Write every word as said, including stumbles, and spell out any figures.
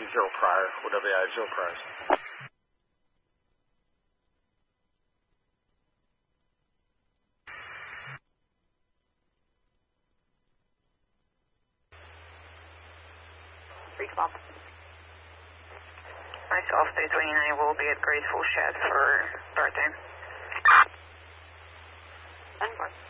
zero prior, O W I zero prior. Recall. Myself, three twenty-nine will be at Graceful Shed for start time. ten four.